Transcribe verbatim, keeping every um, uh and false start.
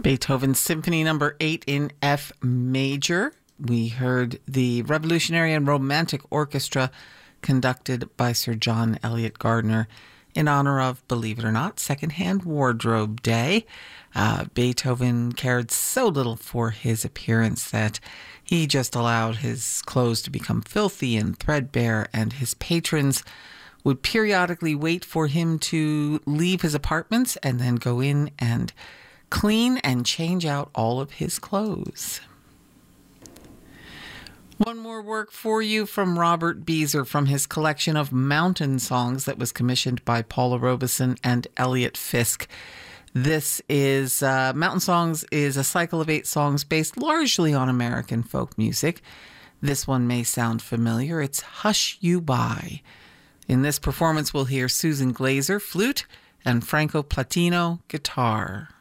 Beethoven's Symphony Number eight in F major. We heard the Revolutionary and Romantic Orchestra conducted by Sir John Eliot Gardiner in honor of, believe it or not, Secondhand Wardrobe Day. Uh, Beethoven cared so little for his appearance that he just allowed his clothes to become filthy and threadbare, and his patrons would periodically wait for him to leave his apartments and then go in and clean and change out all of his clothes. One more work for you from Robert Beezer from his collection of mountain songs that was commissioned by Paula Robeson and Elliot Fisk. This is, uh, Mountain Songs is a cycle of eight songs based largely on American folk music. This one may sound familiar. It's Hush You By. In this performance, we'll hear Susan Glazer, flute, and Franco Platino, guitar.